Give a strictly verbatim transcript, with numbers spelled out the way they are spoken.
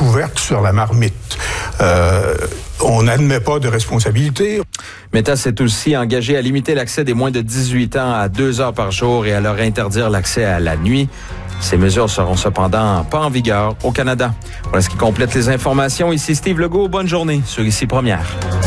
couvercle sur la marmite. Euh, on n'admet pas de responsabilité. Meta s'est aussi engagé à limiter l'accès des moins de dix-huit ans à deux heures par jour et à leur interdire l'accès à la nuit. Ces mesures seront cependant pas en vigueur au Canada. Voilà ce qui complète les informations. Ici Steve Legault. Bonne journée sur Ici Première.